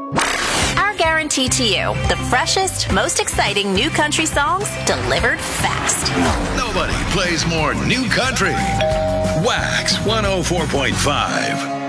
Our guarantee to you, the freshest, most exciting new country songs delivered fast. Nobody plays more new country. Wax 104.5.